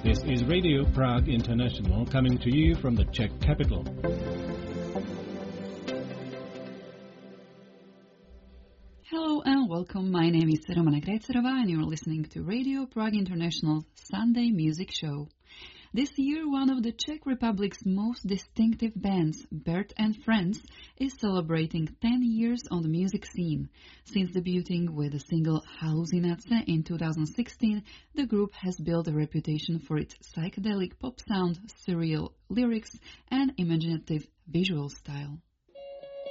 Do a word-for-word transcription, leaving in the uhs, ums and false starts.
This is Radio Prague International coming to you from the Czech capital. Hello and welcome. My name is Romana Krejcerova and you're listening to Radio Prague International Sunday Music Show. This year, one of the Czech Republic's most distinctive bands, Bert and Friends, is celebrating ten years on the music scene. Since debuting with the single Halucinace in two thousand sixteen, the group has built a reputation for its psychedelic pop sound, surreal lyrics, and imaginative visual style.